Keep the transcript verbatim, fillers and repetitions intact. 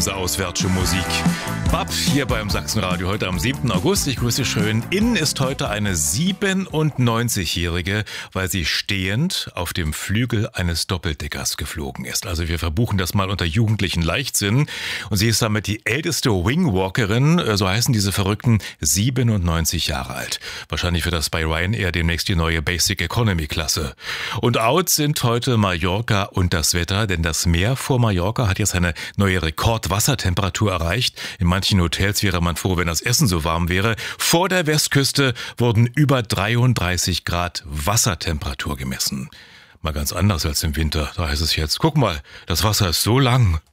diese auswärtsche Musik. Bab hier beim Sachsenradio heute am siebten August. Ich grüße schön. Innen ist heute eine siebenundneunzigjährige, weil sie stehend auf dem Flügel eines Doppeldeckers geflogen ist. Also wir verbuchen das mal unter jugendlichen Leichtsinn. Und sie ist damit die älteste Wingwalkerin, so heißen diese Verrückten, siebenundneunzig Jahre alt. Wahrscheinlich wird das bei Ryanair demnächst die neue Basic Economy Klasse. Und out sind heute Mallorca und das Wetter, denn das Meer vor Mallorca hat jetzt eine neue Rekordwassertemperatur erreicht. In manchen Hotels wäre man froh, wenn das Essen so warm wäre. Vor der Westküste wurden über dreiunddreißig Grad Wassertemperatur gemessen. Mal ganz anders als im Winter. Da heißt es jetzt, guck mal, das Wasser ist so lang.